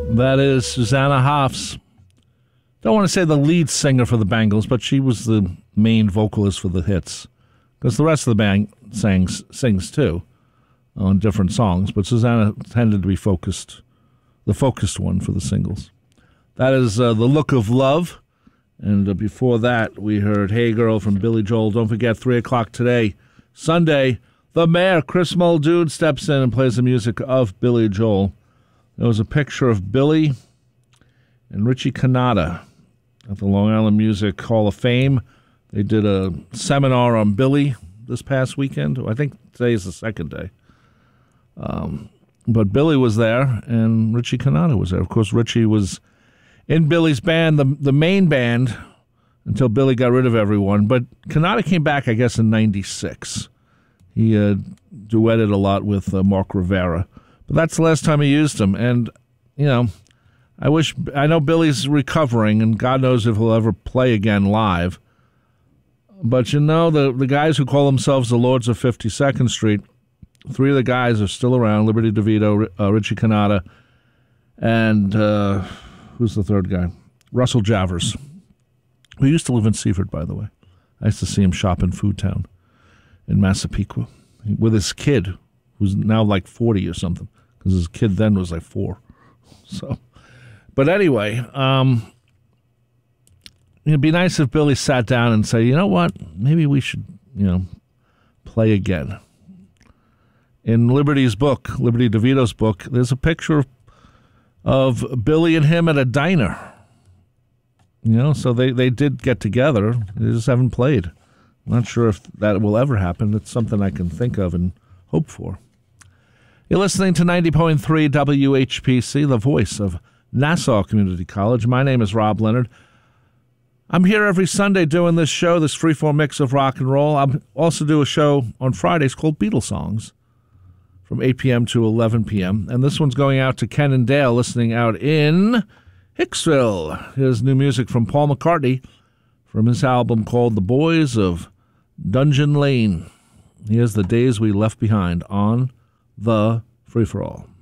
That is Susanna Hoffs. Don't want to say the lead singer for the Bangles, but she was the main vocalist for the hits. Because the rest of the band sings too on different songs, but Susanna tended to be the focused one for the singles. That is The Look of Love. And before that, we heard Hey Girl from Billy Joel. Don't forget, 3 o'clock today, Sunday, the mayor, Chris Muldoon, steps in and plays the music of Billy Joel. There was a picture of Billy and Richie Cannata at the Long Island Music Hall of Fame. They did a seminar on Billy this past weekend. I think today is the second day. But Billy was there, and Richie Cannata was there. Of course, Richie was in Billy's band, the main band, until Billy got rid of everyone. But Cannata came back, I guess, in 96. He duetted a lot with Mark Rivera. But that's the last time he used him. And, you know, I know Billy's recovering, and God knows if he'll ever play again live. But, you know, the guys who call themselves the Lords of 52nd Street, 3 of the guys are still around, Liberty DeVito, Richie Cannata, and who's the third guy? Russell Javers, who used to live in Seaford, by the way. I used to see him shop in Food Town in Massapequa with his kid, who's now like 40 or something, because his kid then was like 4. So, but anyway, it'd be nice if Billy sat down and said, you know what, maybe we should, play again. In Liberty DeVito's book, there's a picture of Billy and him at a diner. So they did get together. They just haven't played. I'm not sure if that will ever happen. It's something I can think of and hope for. You're listening to 90.3 WHPC, the voice of Nassau Community College. My name is Rob Leonard. I'm here every Sunday doing this show, this freeform mix of rock and roll. I also do a show on Fridays called Beatles Songs from 8 p.m. to 11 p.m. And this one's going out to Ken and Dale listening out in Hicksville. Here's new music from Paul McCartney from his album called The Boys of Dungeon Lane. Here's The Days We Left Behind on the Free-For-All.